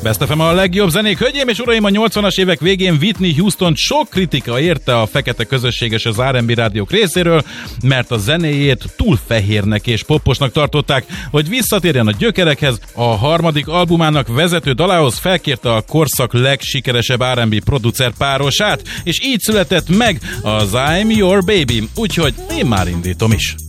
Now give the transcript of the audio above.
Best FM a legjobb zenék. Hölgyeim és uraim, a 80-as évek végén Whitney Houston sok kritika érte a fekete közösséges az R&B rádiók részéről, mert a zenéjét túl fehérnek és popposnak tartották, hogy visszatérjen a gyökerekhez. A harmadik albumának vezető dalához felkérte a korszak legsikeresebb R&B producer párosát, és így született meg az I'm Your Baby, úgyhogy én már indítom is.